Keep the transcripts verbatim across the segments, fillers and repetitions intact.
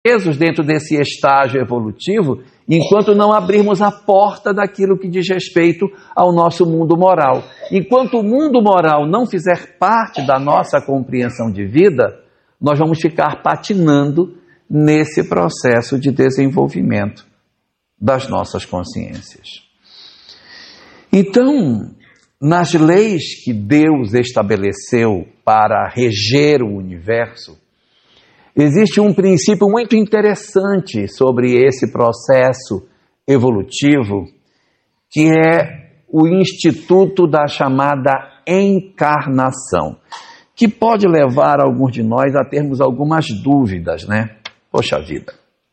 presos dentro desse estágio evolutivo enquanto não abrirmos a porta daquilo que diz respeito ao nosso mundo moral. Enquanto o mundo moral não fizer parte da nossa compreensão de vida, nós vamos ficar patinando nesse processo de desenvolvimento das nossas consciências. Então, nas leis que Deus estabeleceu para reger o universo, existe um princípio muito interessante sobre esse processo evolutivo, que é o instituto da chamada encarnação, que pode levar alguns de nós a termos algumas dúvidas, né? Poxa vida.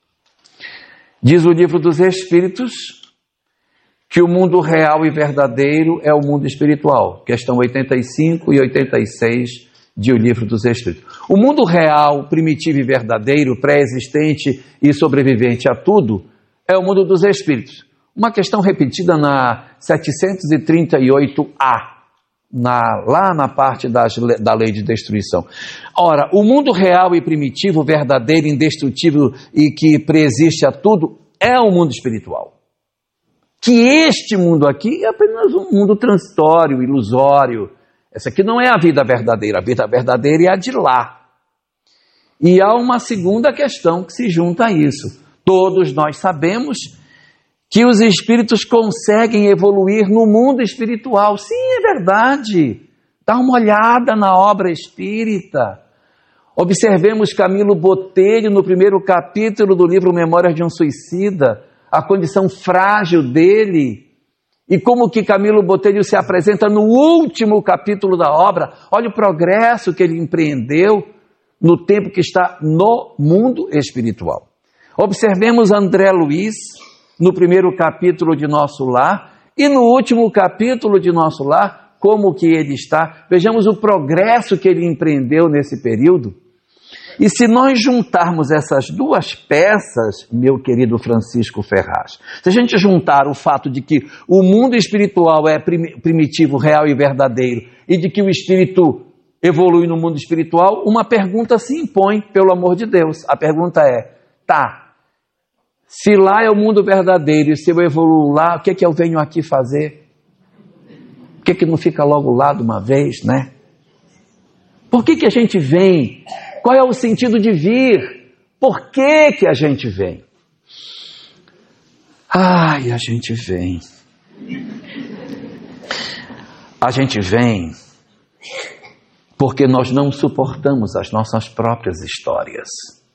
Diz o Livro dos Espíritos que o mundo real e verdadeiro é o mundo espiritual. Questão oitenta e cinco e oitenta e seis de O Livro dos Espíritos. O mundo real, primitivo e verdadeiro, pré-existente e sobrevivente a tudo, é o mundo dos espíritos. Uma questão repetida na setecentos e trinta e oito A, na, lá na parte das, da lei de destruição. Ora, o mundo real e primitivo, verdadeiro, indestrutível e que preexiste a tudo, é o mundo espiritual. Que este mundo aqui é apenas um mundo transitório, ilusório. Essa aqui não é a vida verdadeira, a vida verdadeira é a de lá. E há uma segunda questão que se junta a isso. Todos nós sabemos que os espíritos conseguem evoluir no mundo espiritual. Sim, é verdade. Dá uma olhada na obra espírita. Observemos Camilo Botelho no primeiro capítulo do livro Memórias de um Suicida, a condição frágil dele, e como que Camilo Botelho se apresenta no último capítulo da obra. Olha o progresso que ele empreendeu no tempo que está no mundo espiritual. Observemos André Luiz no primeiro capítulo de Nosso Lar e no último capítulo de Nosso Lar, como que ele está. Vejamos o progresso que ele empreendeu nesse período. E se nós juntarmos essas duas peças, meu querido Francisco Ferraz, se a gente juntar o fato de que o mundo espiritual é primitivo, real e verdadeiro, e de que o espírito evolui no mundo espiritual, uma pergunta se impõe, pelo amor de Deus. A pergunta é, tá, se lá é o mundo verdadeiro e se eu evoluo lá, o que é que eu venho aqui fazer? Por que é que não fica logo lá de uma vez, né? Por que que a gente vem? Qual é o sentido de vir? Por que que a gente vem? Ai, a gente vem. A gente vem porque nós não suportamos as nossas próprias histórias.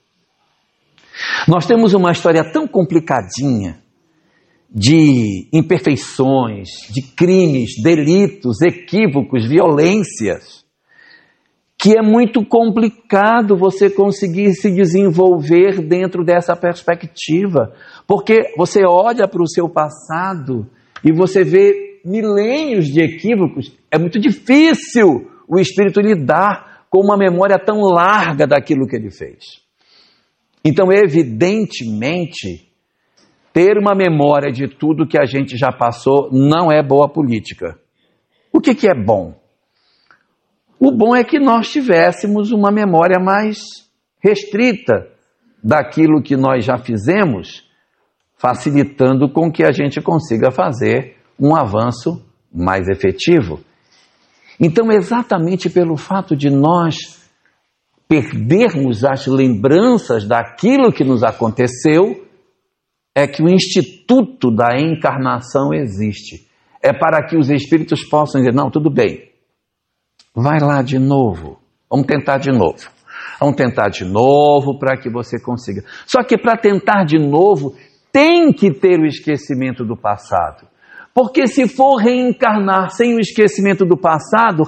Nós temos uma história tão complicadinha de imperfeições, de crimes, delitos, equívocos, violências, que é muito complicado você conseguir se desenvolver dentro dessa perspectiva, porque você olha para o seu passado e você vê milênios de equívocos. É muito difícil o espírito lidar com uma memória tão larga daquilo que ele fez. Então, evidentemente, ter uma memória de tudo que a gente já passou não é boa política. O que que é bom? O bom é que nós tivéssemos uma memória mais restrita daquilo que nós já fizemos, facilitando com que a gente consiga fazer um avanço mais efetivo. Então, exatamente pelo fato de nós perdermos as lembranças daquilo que nos aconteceu, é que o Instituto da Encarnação existe. É para que os espíritos possam dizer, não, tudo bem, vai lá de novo, vamos tentar de novo. Vamos tentar de novo para que você consiga. Só que para tentar de novo, tem que ter o esquecimento do passado. Porque se for reencarnar sem o esquecimento do passado,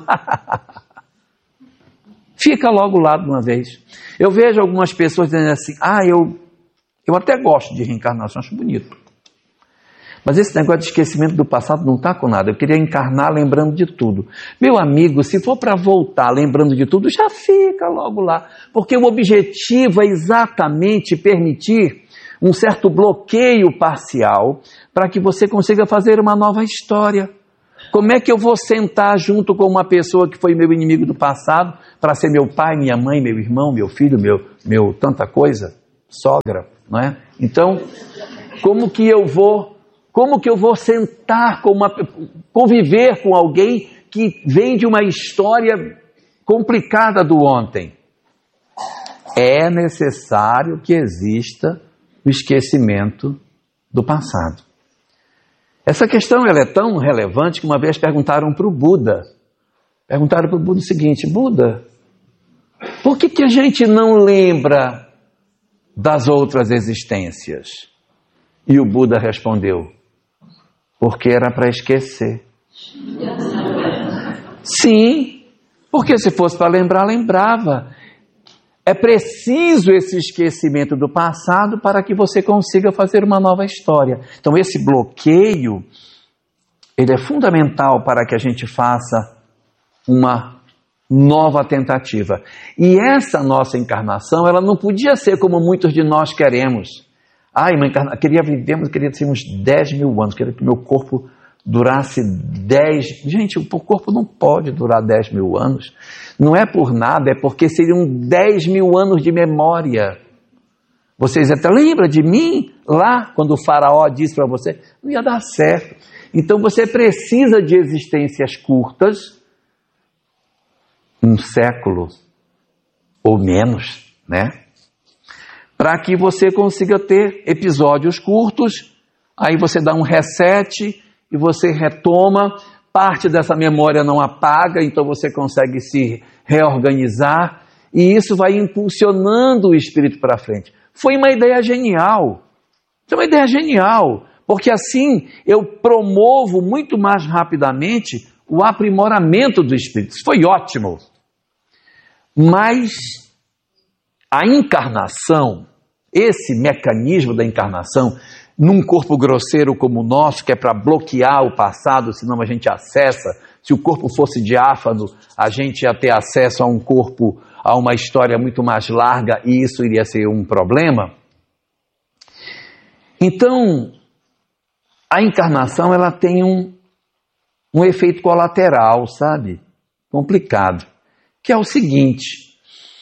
fica logo lá de uma vez. Eu vejo algumas pessoas dizendo assim, ah, eu, eu até gosto de reencarnação, acho bonito. Mas esse negócio de esquecimento do passado não está com nada. Eu queria encarnar lembrando de tudo. Meu amigo, se for para voltar lembrando de tudo, já fica logo lá. Porque o objetivo é exatamente permitir um certo bloqueio parcial para que você consiga fazer uma nova história. Como é que eu vou sentar junto com uma pessoa que foi meu inimigo do passado para ser meu pai, minha mãe, meu irmão, meu filho, meu, meu tanta coisa? sogra, não é? Então, como que eu vou, como que eu vou sentar com uma, conviver com alguém que vem de uma história complicada do ontem? É necessário que exista o esquecimento do passado. Essa questão ela é tão relevante que uma vez perguntaram para o Buda, perguntaram para o Buda o seguinte: Buda, por que que a gente não lembra das outras existências? E o Buda respondeu: porque era para esquecer. Sim, porque se fosse para lembrar, lembrava. É preciso esse esquecimento do passado para que você consiga fazer uma nova história. Então esse bloqueio, ele é fundamental para que a gente faça uma nova tentativa. E essa nossa encarnação, ela não podia ser como muitos de nós queremos. Ai, uma encarna... queria viver, mas queria ter uns dez mil anos, queria que meu corpo durasse dez... Gente, o corpo não pode durar dez mil anos. Não é por nada, é porque seriam dez mil anos de memória. Vocês até lembram de mim lá, quando o faraó disse para você? Não ia dar certo. Então você precisa de existências curtas, um século ou menos, né? Para que você consiga ter episódios curtos, aí você dá um reset e você retoma, parte dessa memória não apaga, então você consegue se reorganizar e isso vai impulsionando o espírito para frente. Foi uma ideia genial, foi uma ideia genial, porque assim eu promovo muito mais rapidamente o aprimoramento do espírito. Isso foi ótimo. Mas a encarnação, esse mecanismo da encarnação, num corpo grosseiro como o nosso, que é para bloquear o passado, senão a gente acessa. Se o corpo fosse diáfano, a gente ia ter acesso a um corpo, a uma história muito mais larga, e isso iria ser um problema. Então, a encarnação, ela tem um, um efeito colateral, sabe? Complicado. Que é o seguinte: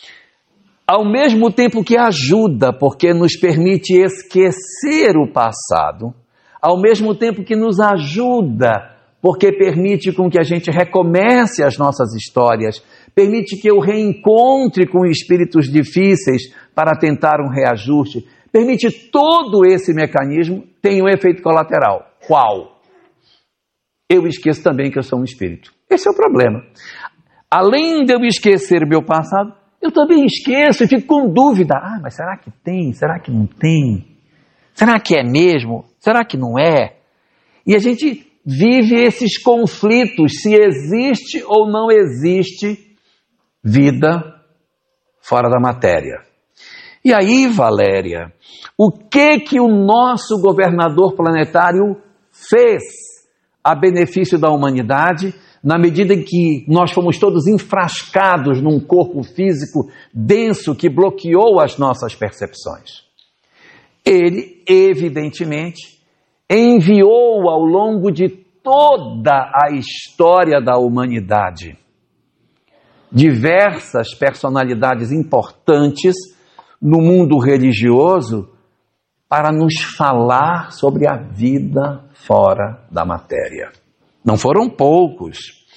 ao mesmo tempo que ajuda, porque nos permite esquecer o passado, ao mesmo tempo que nos ajuda, porque permite com que a gente recomece as nossas histórias, permite que eu reencontre com espíritos difíceis para tentar um reajuste, permite todo esse mecanismo, tem um efeito colateral. Qual? Eu esqueço também que eu sou um espírito. Esse é o problema. Além de eu esquecer meu passado, eu também esqueço e fico com dúvida. Ah, mas será que tem? Será que não tem? Será que é mesmo? Será que não é? E a gente vive esses conflitos, se existe ou não existe vida fora da matéria. E aí, Valéria, o que que o nosso governador planetário fez a benefício da humanidade, na medida em que nós fomos todos enfrascados num corpo físico denso que bloqueou as nossas percepções? Ele, evidentemente, enviou ao longo de toda a história da humanidade diversas personalidades importantes no mundo religioso para nos falar sobre a vida fora da matéria. Não foram poucos.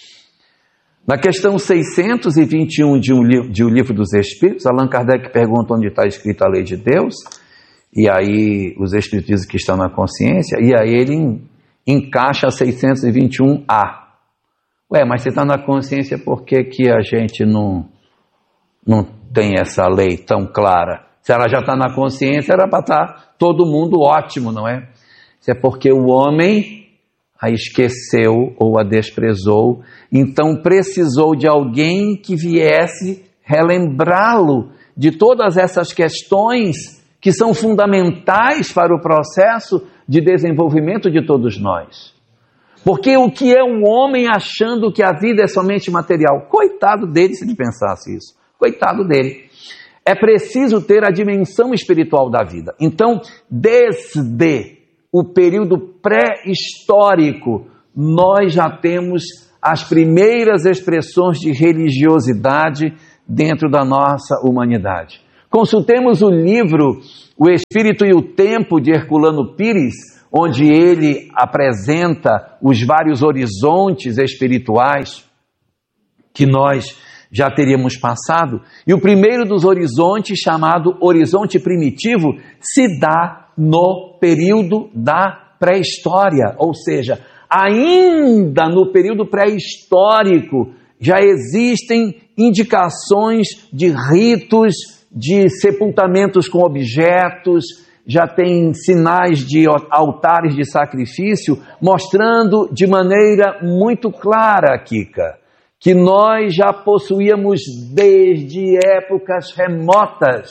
Na questão seiscentos e vinte e um de, um, de O Livro dos Espíritos, Allan Kardec pergunta onde está escrita a lei de Deus, e aí os Espíritos dizem que estão na consciência, e aí ele encaixa seiscentos e vinte e um A. Ué, mas você está na consciência, por que que a gente não, não tem essa lei tão clara? Se ela já está na consciência, era para estar todo mundo ótimo, não é? Isso é porque o homem a esqueceu ou a desprezou, então precisou de alguém que viesse relembrá-lo de todas essas questões que são fundamentais para o processo de desenvolvimento de todos nós. Porque o que é um homem achando que a vida é somente material? Coitado dele se ele pensasse isso. Coitado dele. É preciso ter a dimensão espiritual da vida. Então, desde o período pré-histórico, nós já temos as primeiras expressões de religiosidade dentro da nossa humanidade. Consultemos o livro O Espírito e o Tempo, de Herculano Pires, onde ele apresenta os vários horizontes espirituais que nós já teríamos passado. E o primeiro dos horizontes, chamado horizonte primitivo, se dá no período da pré-história, ou seja, ainda no período pré-histórico já existem indicações de ritos, de sepultamentos com objetos, já tem sinais de altares de sacrifício, mostrando de maneira muito clara, Kika, que nós já possuíamos desde épocas remotas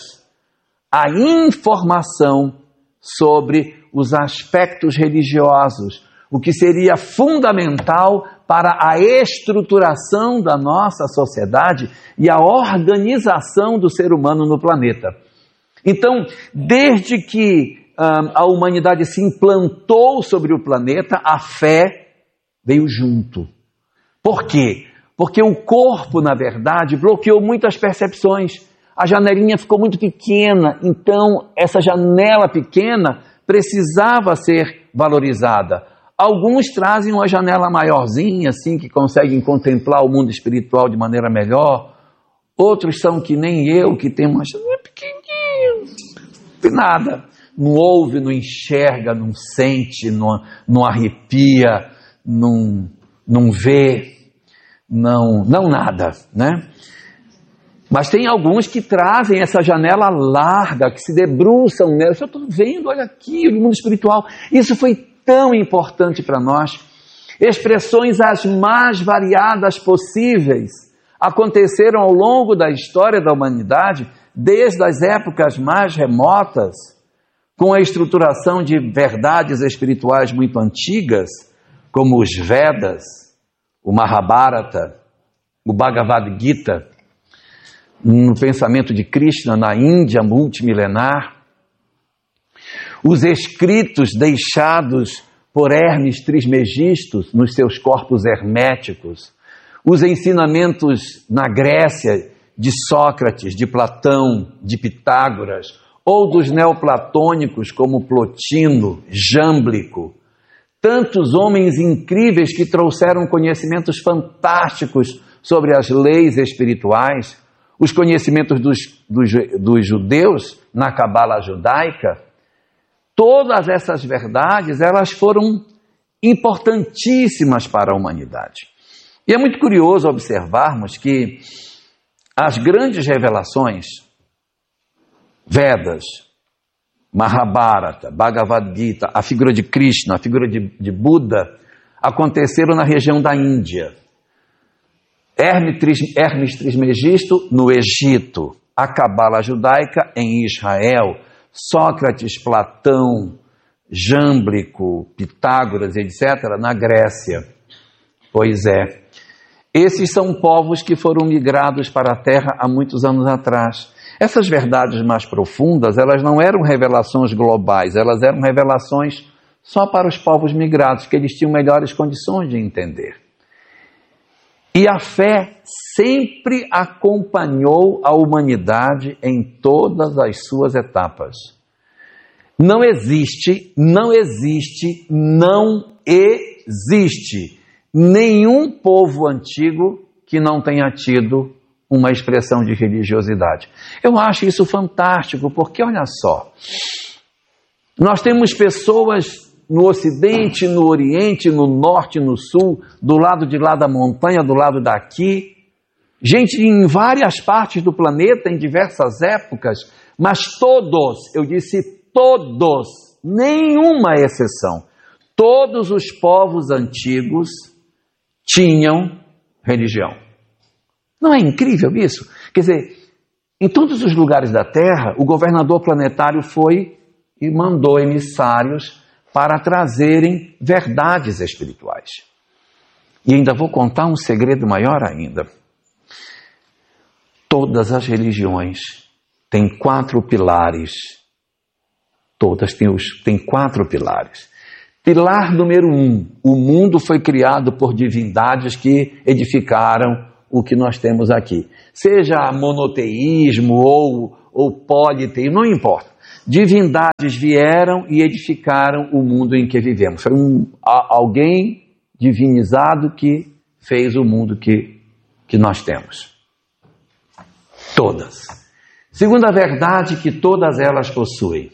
a informação sobre os aspectos religiosos, o que seria fundamental para a estruturação da nossa sociedade e a organização do ser humano no planeta. Então, desde que hum, a humanidade se implantou sobre o planeta, a fé veio junto. Por quê? Porque o corpo, na verdade, bloqueou muitas percepções. A janelinha ficou muito pequena, então essa janela pequena precisava ser valorizada. Alguns trazem uma janela maiorzinha, assim, que conseguem contemplar o mundo espiritual de maneira melhor. Outros são que nem eu, que tem uma janela pequenininha, não tem nada. Não ouve, não enxerga, não sente, não, não arrepia, não, não vê, não, não nada, né? Mas tem alguns que trazem essa janela larga, que se debruçam nela. Eu estou vendo, olha aqui, o mundo espiritual. Isso foi tão importante para nós. Expressões as mais variadas possíveis aconteceram ao longo da história da humanidade, desde as épocas mais remotas, com a estruturação de verdades espirituais muito antigas, como os Vedas, o Mahabharata, o Bhagavad Gita, no pensamento de Krishna na Índia multimilenar, os escritos deixados por Hermes Trismegisto nos seus corpos herméticos, os ensinamentos na Grécia de Sócrates, de Platão, de Pitágoras, ou dos neoplatônicos como Plotino, Jâmblico, tantos homens incríveis que trouxeram conhecimentos fantásticos sobre as leis espirituais, os conhecimentos dos, dos, dos judeus na Cabala judaica. Todas essas verdades, elas foram importantíssimas para a humanidade. E é muito curioso observarmos que as grandes revelações, Vedas, Mahabharata, Bhagavad Gita, a figura de Krishna, a figura de, de Buda, aconteceram na região da Índia. Hermes, Hermes Trismegisto no Egito, a Cabala judaica em Israel, Sócrates, Platão, Jâmblico, Pitágoras, etcétera, na Grécia. Pois é, esses são povos que foram migrados para a Terra há muitos anos atrás. Essas verdades mais profundas, elas não eram revelações globais, elas eram revelações só para os povos migrados, que eles tinham melhores condições de entender. E a fé sempre acompanhou a humanidade em todas as suas etapas. Não existe, não existe, não existe nenhum povo antigo que não tenha tido uma expressão de religiosidade. Eu acho isso fantástico, porque olha só, nós temos pessoas no Ocidente, no Oriente, no Norte, no Sul, do lado de lá da montanha, do lado daqui, gente em várias partes do planeta, em diversas épocas, mas todos, eu disse todos, nenhuma exceção, todos os povos antigos tinham religião. Não é incrível isso? Quer dizer, em todos os lugares da Terra, o governador planetário foi e mandou emissários para trazerem verdades espirituais. E ainda vou contar um segredo maior ainda. Todas as religiões têm quatro pilares. Todas têm, os, têm quatro pilares. Pilar número um, o mundo foi criado por divindades que edificaram o que nós temos aqui. Seja monoteísmo ou, ou politeísmo, não importa. Divindades vieram e edificaram o mundo em que vivemos. Foi um, alguém divinizado que fez o mundo que, que nós temos. Todas. Segunda verdade que todas elas possuem.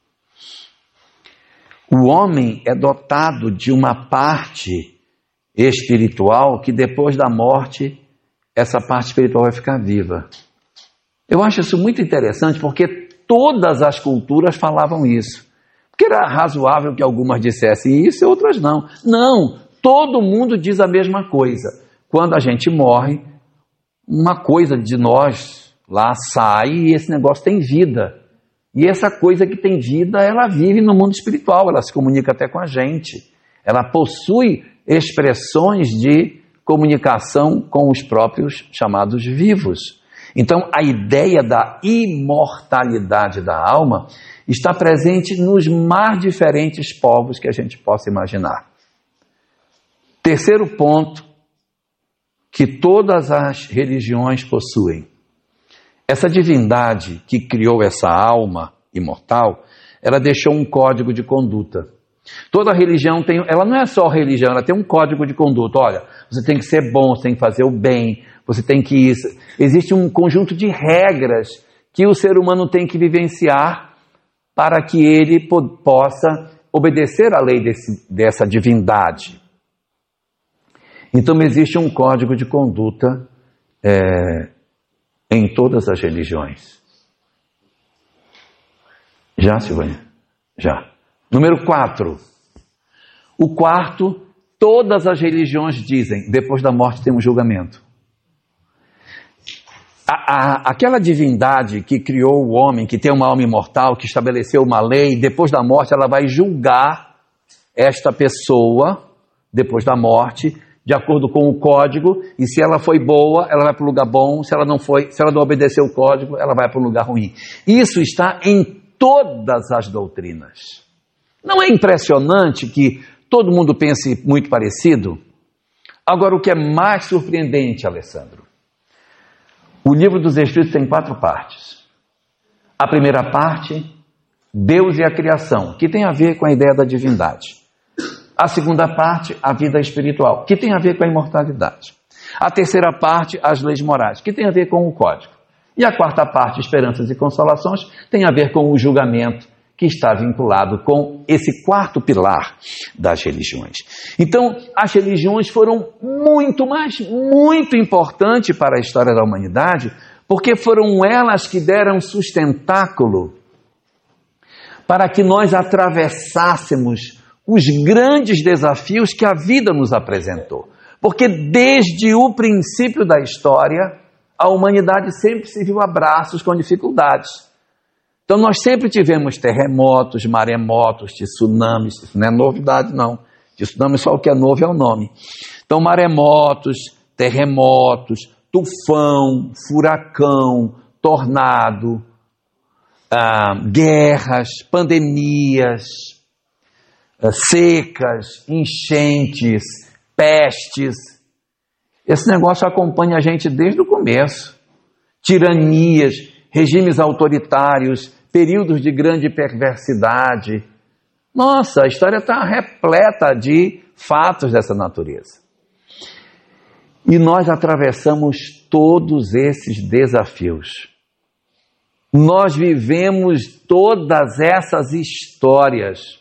O homem é dotado de uma parte espiritual que depois da morte, essa parte espiritual vai ficar viva. Eu acho isso muito interessante porque todas as culturas falavam isso. Porque era razoável que algumas dissessem isso e outras não. Não, todo mundo diz a mesma coisa. Quando a gente morre, uma coisa de nós lá sai e esse negócio tem vida. E essa coisa que tem vida, ela vive no mundo espiritual, ela se comunica até com a gente. Ela possui expressões de comunicação com os próprios chamados vivos. Então, a ideia da imortalidade da alma está presente nos mais diferentes povos que a gente possa imaginar. Terceiro ponto que todas as religiões possuem. Essa divindade que criou essa alma imortal, ela deixou um código de conduta. Toda religião tem, ela não é só religião, ela tem um código de conduta. Olha, você tem que ser bom, você tem que fazer o bem, você tem que isso. Existe um conjunto de regras que o ser humano tem que vivenciar para que ele po- possa obedecer à lei desse, dessa divindade. Então existe um código de conduta é, em todas as religiões. Já, Silvânia? Já. Número quatro. O quarto, todas as religiões dizem, depois da morte tem um julgamento. A, a, aquela divindade que criou o homem, que tem uma alma imortal, que estabeleceu uma lei, depois da morte ela vai julgar esta pessoa, depois da morte, de acordo com o código, e se ela foi boa, ela vai para o lugar bom, se ela não foi, se ela não obedeceu o código, ela vai para um lugar ruim. Isso está em todas as doutrinas. Não é impressionante que todo mundo pense muito parecido? Agora, o que é mais surpreendente, Alessandro, o Livro dos Espíritos tem quatro partes. A primeira parte, Deus e a criação, que tem a ver com a ideia da divindade. A segunda parte, a vida espiritual, que tem a ver com a imortalidade. A terceira parte, as leis morais, que tem a ver com o código. E a quarta parte, esperanças e consolações, tem a ver com o julgamento, que está vinculado com esse quarto pilar das religiões. Então, as religiões foram muito, mas muito importantes para a história da humanidade, porque foram elas que deram sustentáculo para que nós atravessássemos os grandes desafios que a vida nos apresentou. Porque desde o princípio da história, a humanidade sempre se viu a braços com dificuldades. Então nós sempre tivemos terremotos, maremotos, tsunamis, isso não é novidade não, tsunami só o que é novo é o nome. Então maremotos, terremotos, tufão, furacão, tornado, ah, guerras, pandemias, ah, secas, enchentes, pestes. Esse negócio acompanha a gente desde o começo. Tiranias, regimes autoritários, períodos de grande perversidade. Nossa, a história está repleta de fatos dessa natureza. E nós atravessamos todos esses desafios. Nós vivemos todas essas histórias.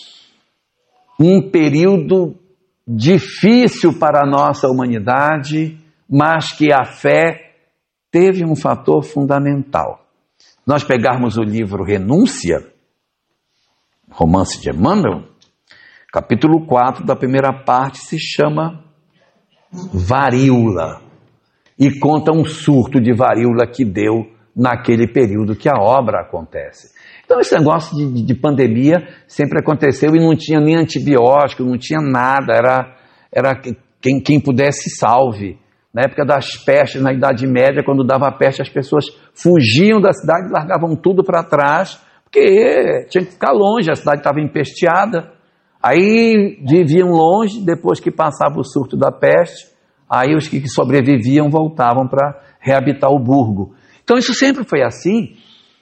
Um período difícil para a nossa humanidade, mas que a fé teve um fator fundamental. Nós pegarmos o livro Renúncia, romance de Emmanuel, capítulo quatro da primeira parte se chama Varíola, e conta um surto de varíola que deu naquele período que a obra acontece. Então esse negócio de, de pandemia sempre aconteceu e não tinha nem antibiótico, não tinha nada, era, era quem, quem pudesse salve. Na época das pestes, na Idade Média, quando dava peste, as pessoas fugiam da cidade, largavam tudo para trás, porque tinha que ficar longe, a cidade estava empesteada. Aí viviam longe, depois que passava o surto da peste, aí os que sobreviviam voltavam para reabitar o burgo. Então isso sempre foi assim,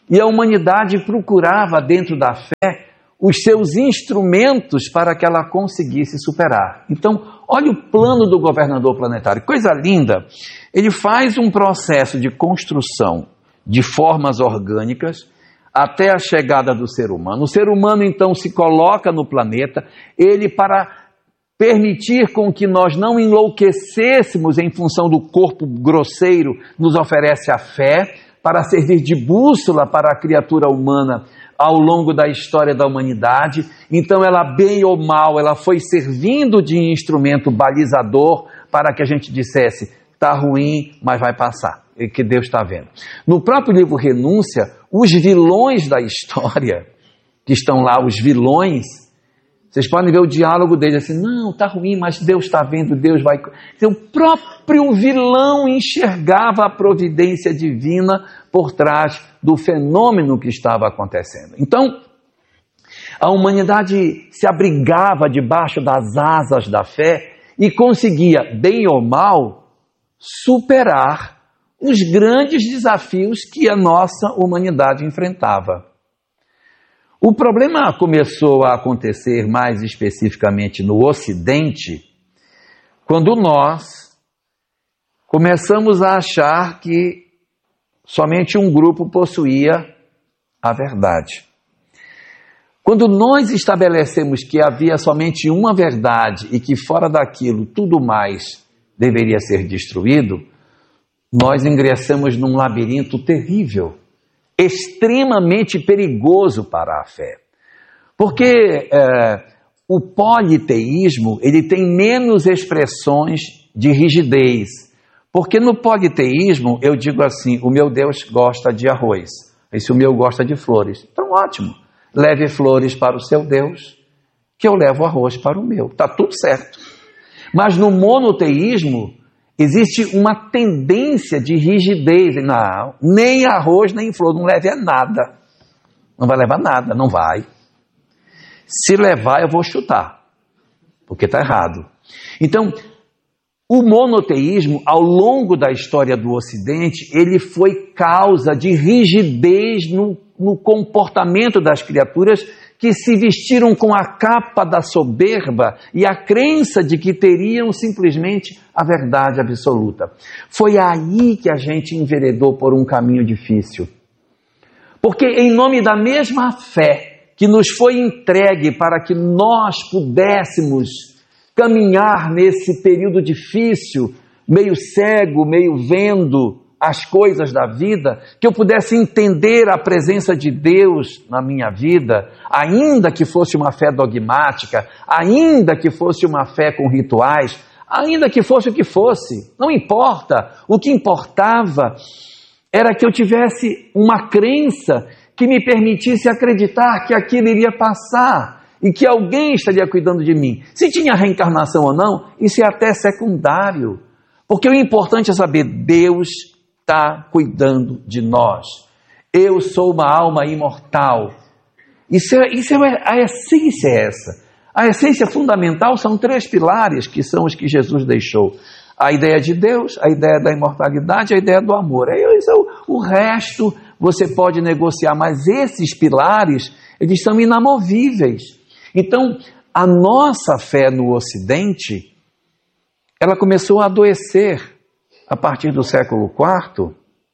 e a humanidade procurava dentro da fé os seus instrumentos para que ela conseguisse superar. Então, olha o plano do governador planetário, coisa linda. Ele faz um processo de construção de formas orgânicas até a chegada do ser humano. O ser humano, então, se coloca no planeta, ele, para permitir com que nós não enlouquecêssemos em função do corpo grosseiro, nos oferece a fé, para servir de bússola para a criatura humana ao longo da história da humanidade. Então ela, bem ou mal, ela foi servindo de instrumento balizador para que a gente dissesse, está ruim, mas vai passar, e que Deus está vendo. No próprio livro Renúncia, os vilões da história, que estão lá, os vilões, vocês podem ver o diálogo deles assim, não, está ruim, mas Deus está vendo, Deus vai... Então, o próprio vilão enxergava a providência divina por trás do fenômeno que estava acontecendo. Então, a humanidade se abrigava debaixo das asas da fé e conseguia, bem ou mal, superar os grandes desafios que a nossa humanidade enfrentava. O problema começou a acontecer mais especificamente no Ocidente, quando nós começamos a achar que somente um grupo possuía a verdade. Quando nós estabelecemos que havia somente uma verdade e que fora daquilo tudo mais deveria ser destruído, nós ingressamos num labirinto terrível, extremamente perigoso para a fé. Porque é, o politeísmo, ele tem menos expressões de rigidez. Porque no politeísmo, eu digo assim, o meu Deus gosta de arroz, e se o meu gosta de flores, então ótimo, leve flores para o seu Deus, que eu levo arroz para o meu, está tudo certo. Mas no monoteísmo, existe uma tendência de rigidez. Não, nem arroz, nem flor, não leve a nada. Não vai levar nada, não vai. Se levar, eu vou chutar, porque está errado. Então, o monoteísmo, ao longo da história do Ocidente, ele foi causa de rigidez no, no comportamento das criaturas que se vestiram com a capa da soberba e a crença de que teriam simplesmente a verdade absoluta. Foi aí que a gente enveredou por um caminho difícil. Porque em nome da mesma fé que nos foi entregue para que nós pudéssemos caminhar nesse período difícil, meio cego, meio vendo as coisas da vida, que eu pudesse entender a presença de Deus na minha vida, ainda que fosse uma fé dogmática, ainda que fosse uma fé com rituais, ainda que fosse o que fosse, não importa. O que importava era que eu tivesse uma crença que me permitisse acreditar que aquilo iria passar e que alguém estaria cuidando de mim. Se tinha reencarnação ou não, isso é até secundário, porque o importante é saber, Deus está cuidando de nós. Eu sou uma alma imortal. Isso é, isso é, a essência é essa. A essência fundamental são três pilares, que são os que Jesus deixou. A ideia de Deus, a ideia da imortalidade, a ideia do amor. É isso, o resto você pode negociar, mas esses pilares, eles são inamovíveis. Então, a nossa fé no Ocidente, ela começou a adoecer a partir do século quarto,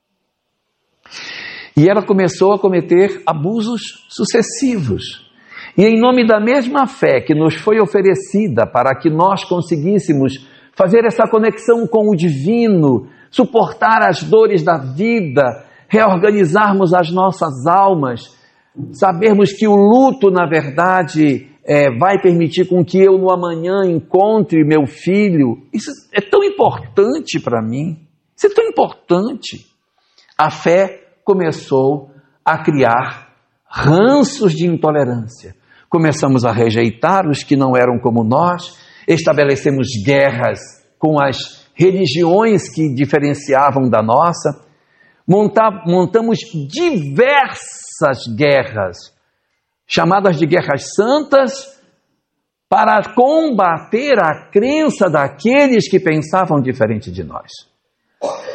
e ela começou a cometer abusos sucessivos. E em nome da mesma fé que nos foi oferecida para que nós conseguíssemos fazer essa conexão com o divino, suportar as dores da vida, reorganizarmos as nossas almas, sabermos que o luto, na verdade, é, vai permitir com que eu no amanhã encontre meu filho. Isso é tão importante para mim, isso é tão importante. A fé começou a criar ranços de intolerância. Começamos a rejeitar os que não eram como nós, estabelecemos guerras com as religiões que diferenciavam da nossa, monta, montamos diversas guerras, chamadas de guerras santas, para combater a crença daqueles que pensavam diferente de nós.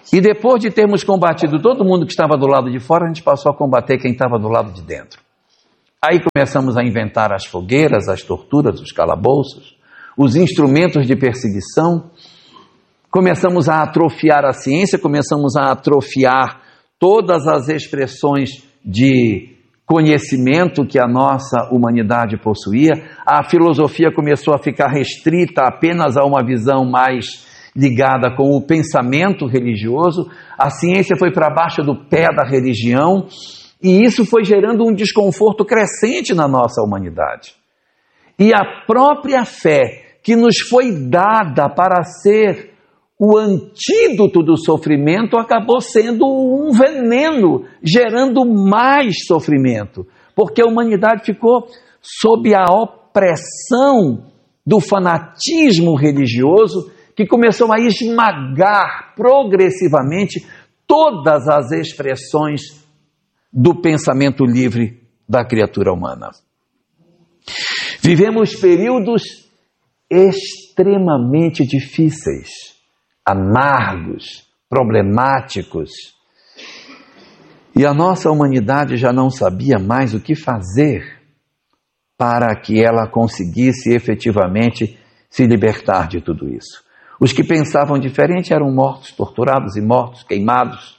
E depois de termos combatido todo mundo que estava do lado de fora, a gente passou a combater quem estava do lado de dentro. Aí começamos a inventar as fogueiras, as torturas, os calabouços, os instrumentos de perseguição. Começamos a atrofiar a ciência, começamos a atrofiar todas as expressões de conhecimento que a nossa humanidade possuía. A filosofia começou a ficar restrita apenas a uma visão mais ligada com o pensamento religioso. A ciência foi para baixo do pé da religião e isso foi gerando um desconforto crescente na nossa humanidade. E a própria fé que nos foi dada para ser o antídoto do sofrimento acabou sendo um veneno, gerando mais sofrimento, porque a humanidade ficou sob a opressão do fanatismo religioso que começou a esmagar progressivamente todas as expressões do pensamento livre da criatura humana. Vivemos períodos extremamente difíceis, amargos, problemáticos. E a nossa humanidade já não sabia mais o que fazer para que ela conseguisse efetivamente se libertar de tudo isso. Os que pensavam diferente eram mortos, torturados e mortos, queimados.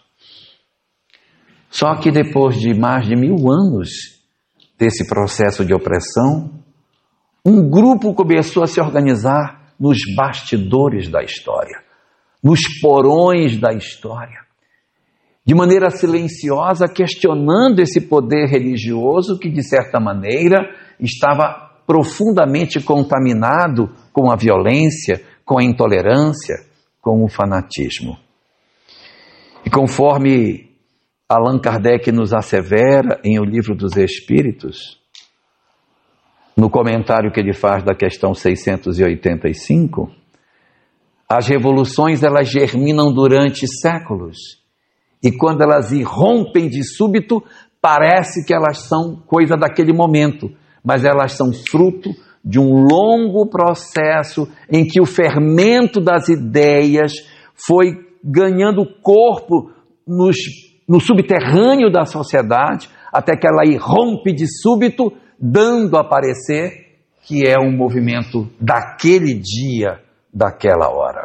Só que depois de mais de mil anos desse processo de opressão, um grupo começou a se organizar nos bastidores da história, nos porões da história, de maneira silenciosa, questionando esse poder religioso que, de certa maneira, estava profundamente contaminado com a violência, com a intolerância, com o fanatismo. E conforme Allan Kardec nos assevera em O Livro dos Espíritos, no comentário que ele faz da questão seiscentos e oitenta e cinco, as revoluções elas germinam durante séculos e quando elas irrompem de súbito, parece que elas são coisa daquele momento, mas elas são fruto de um longo processo em que o fermento das ideias foi ganhando corpo nos, no subterrâneo da sociedade, até que ela irrompe de súbito, dando a parecer que é um movimento daquele dia, daquela hora.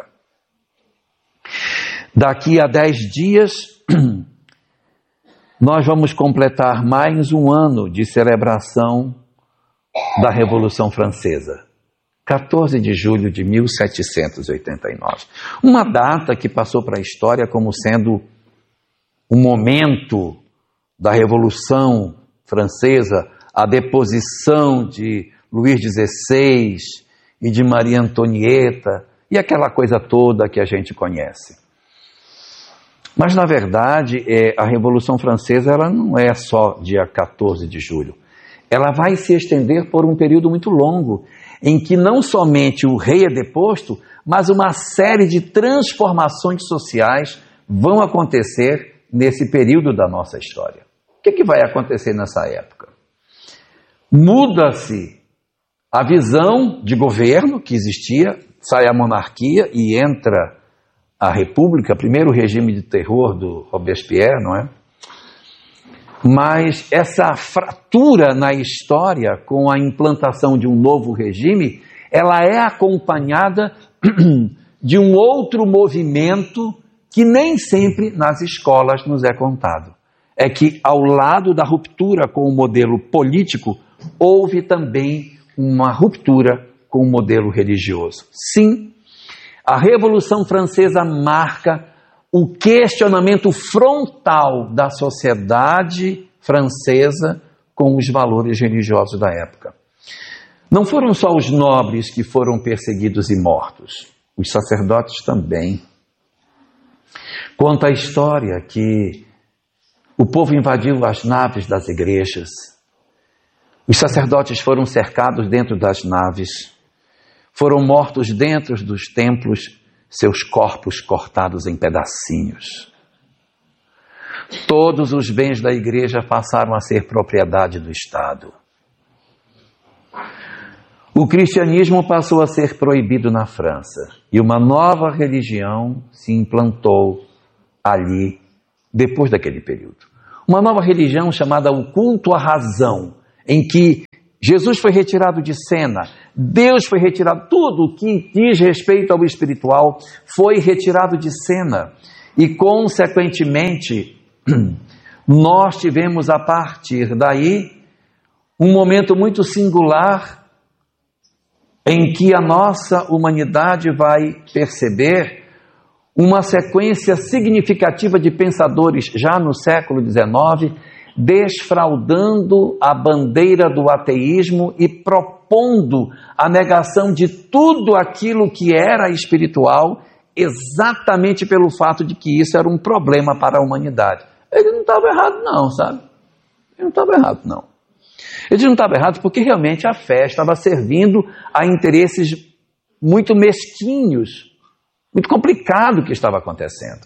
Daqui a dez dias, nós vamos completar mais um ano de celebração da Revolução Francesa, quatorze de julho de mil setecentos e oitenta e nove. Uma data que passou para a história como sendo um momento da Revolução Francesa, a deposição de Luís dezesseis e de Maria Antonieta e aquela coisa toda que a gente conhece. Mas, na verdade, é, a Revolução Francesa ela não é só dia quatorze de julho. Ela vai se estender por um período muito longo, em que não somente o rei é deposto, mas uma série de transformações sociais vão acontecer nesse período da nossa história. O que, que vai acontecer nessa época? Muda-se a visão de governo que existia, sai a monarquia e entra a república, primeiro o regime de terror do Robespierre, não é? Mas essa fratura na história com a implantação de um novo regime, ela é acompanhada de um outro movimento que nem sempre nas escolas nos é contado. É que ao lado da ruptura com o modelo político, houve também uma ruptura com o modelo religioso. Sim, a Revolução Francesa marca o questionamento frontal da sociedade francesa com os valores religiosos da época. Não foram só os nobres que foram perseguidos e mortos, os sacerdotes também. Conta a história que o povo invadiu as naves das igrejas. Os sacerdotes foram cercados dentro das naves, foram mortos dentro dos templos, seus corpos cortados em pedacinhos. Todos os bens da igreja passaram a ser propriedade do Estado. O cristianismo passou a ser proibido na França e uma nova religião se implantou ali, depois daquele período. Uma nova religião chamada o culto à razão, em que Jesus foi retirado de cena, Deus foi retirado, tudo o que diz respeito ao espiritual foi retirado de cena. E, consequentemente, nós tivemos a partir daí um momento muito singular em que a nossa humanidade vai perceber uma sequência significativa de pensadores já no século dezenove, desfraudando a bandeira do ateísmo e propondo a negação de tudo aquilo que era espiritual, exatamente pelo fato de que isso era um problema para a humanidade. Ele não estava errado não, sabe? Ele não estava errado não. Ele não estava errado porque realmente a fé estava servindo a interesses muito mesquinhos, muito complicado o que estava acontecendo.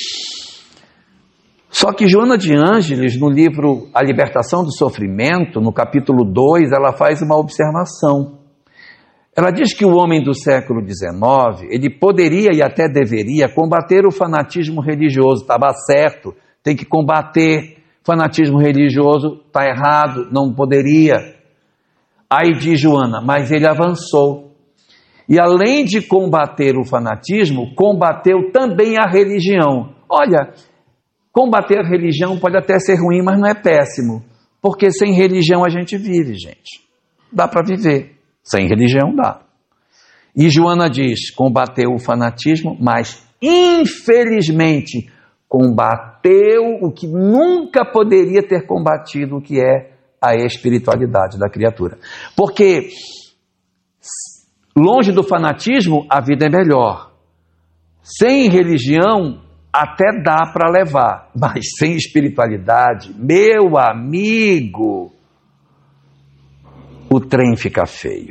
Só que Joana de Ângeles, no livro A Libertação do Sofrimento, no capítulo dois, ela faz uma observação. Ela diz que o homem do século dezenove, ele poderia e até deveria combater o fanatismo religioso, estava certo, tem que combater. Fanatismo religioso está errado, não poderia. Aí diz Joana, mas ele avançou. E além de combater o fanatismo, combateu também a religião. Olha, combater a religião pode até ser ruim, mas não é péssimo. Porque sem religião a gente vive, gente. Dá para viver. Sem religião dá. E Joana diz, combateu o fanatismo, mas infelizmente combateu o que nunca poderia ter combatido, que é a espiritualidade da criatura. Porque longe do fanatismo, a vida é melhor. Sem religião, até dá para levar. Mas sem espiritualidade, meu amigo, o trem fica feio.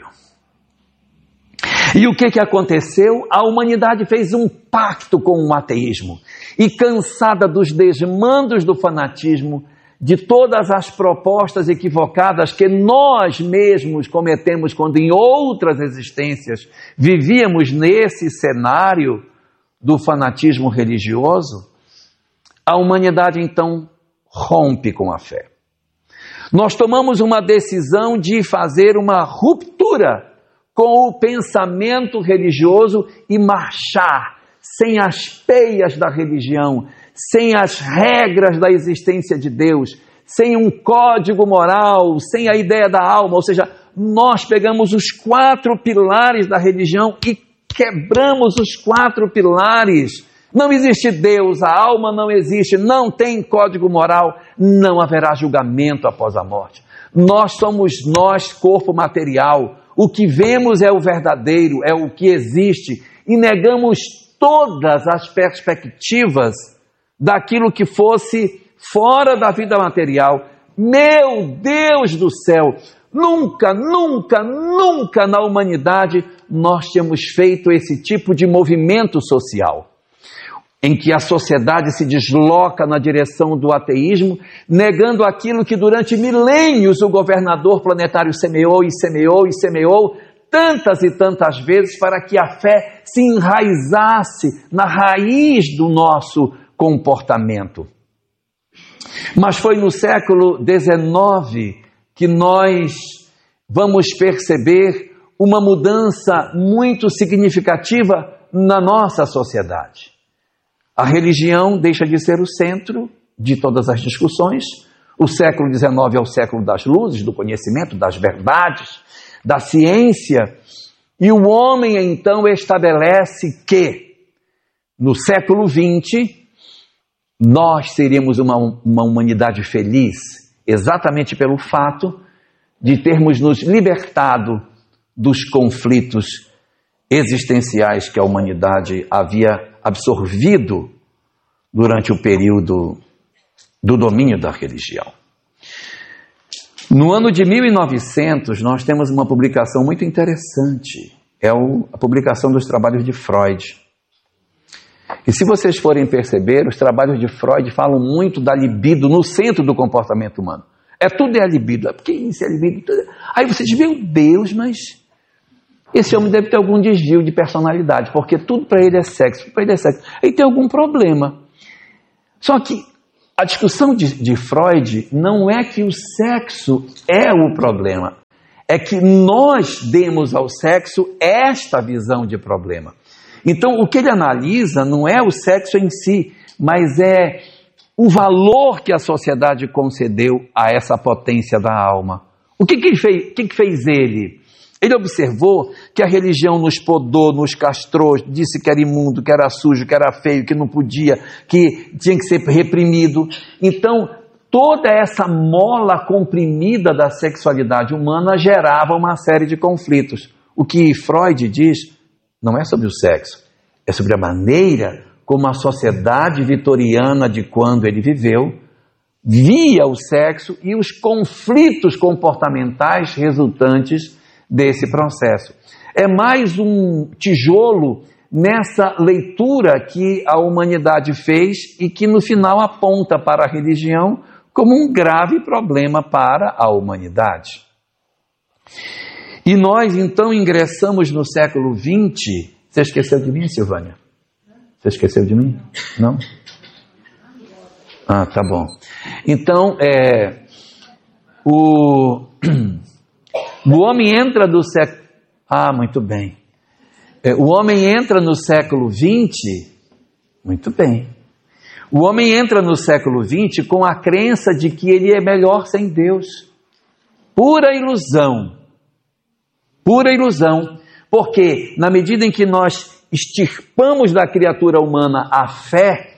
E o que, que aconteceu? A humanidade fez um pacto com o ateísmo. E cansada dos desmandos do fanatismo, de todas as propostas equivocadas que nós mesmos cometemos quando em outras existências vivíamos nesse cenário do fanatismo religioso, a humanidade então rompe com a fé. Nós tomamos uma decisão de fazer uma ruptura com o pensamento religioso e marchar sem as peias da religião, sem as regras da existência de Deus, sem um código moral, sem a ideia da alma. Ou seja, nós pegamos os quatro pilares da religião e quebramos os quatro pilares. Não existe Deus, a alma não existe, não tem código moral, não haverá julgamento após a morte. Nós somos nós, corpo material. O que vemos é o verdadeiro, é o que existe, e negamos todas as perspectivas daquilo que fosse fora da vida material. Meu Deus do céu, nunca, nunca, nunca na humanidade nós tínhamos feito esse tipo de movimento social, em que a sociedade se desloca na direção do ateísmo, negando aquilo que durante milênios o governador planetário semeou e semeou e semeou, tantas e tantas vezes, para que a fé se enraizasse na raiz do nosso comportamento. Mas foi no século dezenove que nós vamos perceber uma mudança muito significativa na nossa sociedade. A religião deixa de ser o centro de todas as discussões. O século dezenove é o século das luzes, do conhecimento, das verdades, da ciência. E o homem então estabelece que no século vinte nós seríamos uma, uma humanidade feliz, exatamente pelo fato de termos nos libertado dos conflitos existenciais que a humanidade havia absorvido durante o período do domínio da religião. No ano de mil e novecentos, nós temos uma publicação muito interessante. É o, a publicação dos trabalhos de Freud. E se vocês forem perceber, os trabalhos de Freud falam muito da libido no centro do comportamento humano. É tudo é a libido. Porque isso é libido. Tudo é... Aí vocês dizem, meu Deus, mas esse homem deve ter algum desvio de personalidade, porque tudo para ele é sexo, tudo para ele é sexo. Aí tem algum problema. Só que a discussão de, de Freud não é que o sexo é o problema, é que nós demos ao sexo esta visão de problema. Então, o que ele analisa não é o sexo em si, mas é o valor que a sociedade concedeu a essa potência da alma. O que, que, fez, o que, que fez ele? Ele observou que a religião nos podou, nos castrou, disse que era imundo, que era sujo, que era feio, que não podia, que tinha que ser reprimido. Então, toda essa mola comprimida da sexualidade humana gerava uma série de conflitos. O que Freud diz não é sobre o sexo, é sobre a maneira como a sociedade vitoriana de quando ele viveu via o sexo e os conflitos comportamentais resultantes desse processo. É mais um tijolo nessa leitura que a humanidade fez e que no final aponta para a religião como um grave problema para a humanidade. E nós então ingressamos no século vinte. Você esqueceu de mim, Silvânia? Você esqueceu de mim? Não? Ah, tá bom. Então, é, o, o homem entra do século... Ah, muito bem. É, o homem entra no século vinte... Muito bem. O homem entra no século vinte com a crença de que ele é melhor sem Deus. Pura ilusão. Pura ilusão. Porque, na medida em que nós extirpamos da criatura humana a fé,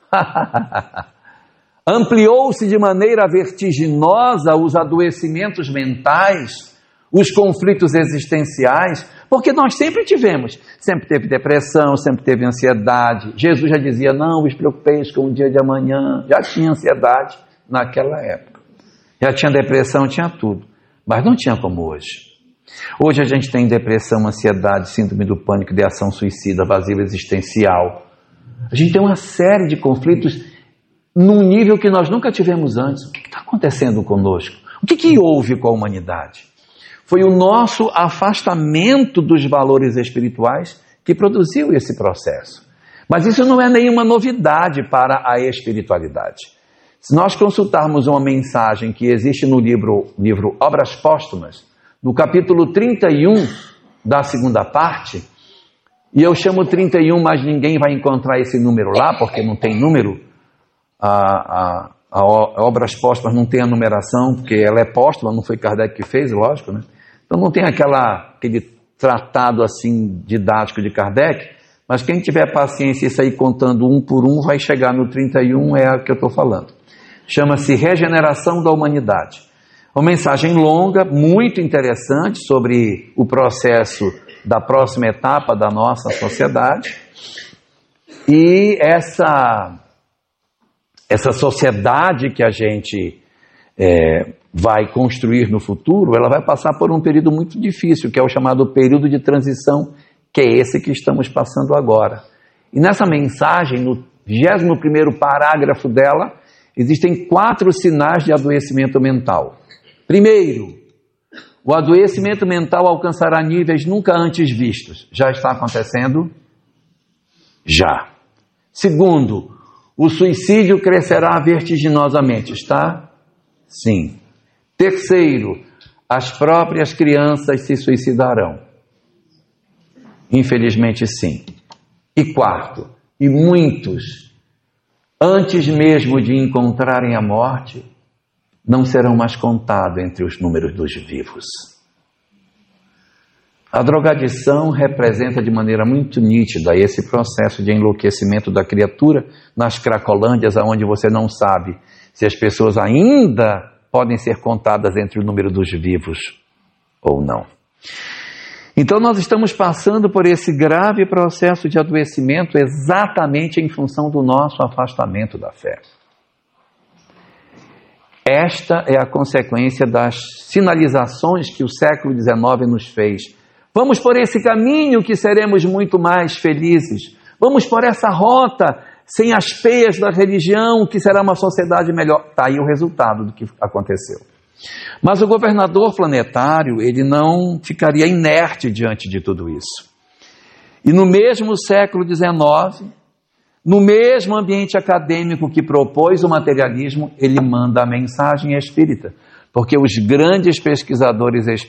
ampliou-se de maneira vertiginosa os adoecimentos mentais, os conflitos existenciais, porque nós sempre tivemos, sempre teve depressão, sempre teve ansiedade. Jesus já dizia, não vos preocupeis com o dia de amanhã, já tinha ansiedade naquela época, já tinha depressão, tinha tudo, mas não tinha como hoje. Hoje a gente tem depressão, ansiedade, síndrome do pânico, ideação suicida, vazio existencial. A gente tem uma série de conflitos num nível que nós nunca tivemos antes. O que está acontecendo conosco? O que, que houve com a humanidade? Foi o nosso afastamento dos valores espirituais que produziu esse processo. Mas isso não é nenhuma novidade para a espiritualidade. Se nós consultarmos uma mensagem que existe no livro, livro Obras Póstumas, no capítulo trinta e um da segunda parte, e eu chamo trinta e um, mas ninguém vai encontrar esse número lá, porque não tem número, a, a, a Obras Póstumas não tem a numeração, porque ela é póstuma, não foi Kardec que fez, lógico, né? Então não tem aquela, aquele tratado assim didático de Kardec, mas quem tiver paciência e sair contando um por um, vai chegar no trinta e um, é o que eu estou falando. Chama-se Regeneração da Humanidade. Uma mensagem longa, muito interessante sobre o processo da próxima etapa da nossa sociedade. E essa, essa sociedade que a gente é, vai construir no futuro, ela vai passar por um período muito difícil, que é o chamado período de transição, que é esse que estamos passando agora. E nessa mensagem, no vigésimo primeiro parágrafo dela, existem quatro sinais de adoecimento mental. Primeiro, o adoecimento mental alcançará níveis nunca antes vistos. Já está acontecendo? Já. Segundo, o suicídio crescerá vertiginosamente. Está? Sim. Terceiro, as próprias crianças se suicidarão. Infelizmente, sim. E quarto, e muitos, antes mesmo de encontrarem a morte, não serão mais contados entre os números dos vivos. A drogadição representa de maneira muito nítida esse processo de enlouquecimento da criatura nas cracolândias, onde você não sabe se as pessoas ainda podem ser contadas entre o número dos vivos ou não. Então nós estamos passando por esse grave processo de adoecimento exatamente em função do nosso afastamento da fé. Esta é a consequência das sinalizações que o século dezenove nos fez. Vamos por esse caminho que seremos muito mais felizes. Vamos por essa rota sem as peias da religião que será uma sociedade melhor. Está aí o resultado do que aconteceu. Mas o governador planetário, ele não ficaria inerte diante de tudo isso. E no mesmo século dezenove, No mesmo ambiente acadêmico que propôs o materialismo, ele manda a mensagem espírita. Porque os grandes pesquisadores espíritas